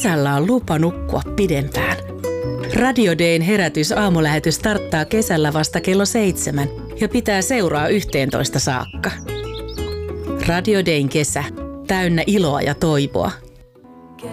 Kesällä on lupa nukkua pidempään. Radio Dayn herätys-aamulähetys starttaa kesällä vasta kello 7 ja pitää seuraa 11 saakka. Radio Dayn kesä, täynnä iloa ja toivoa.